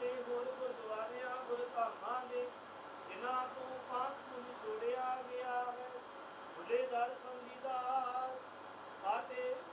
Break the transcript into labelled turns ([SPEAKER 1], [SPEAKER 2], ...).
[SPEAKER 1] ਤੇ ਹੋਰ ਗੁਰਦੁਆਰਿਆਂ ਗੁਰਧਾਮਾਂ ਦੇ ਜਿਨ੍ਹਾਂ ਤੋਂ ਪਾਪ ਪੁੰਨ ਛੋੜਿਆ ਗਿਆ ਹੈ। ਖੁੱਲੇ ਦਰ ਸੰਦੀਦਾਰ ਅਤੇ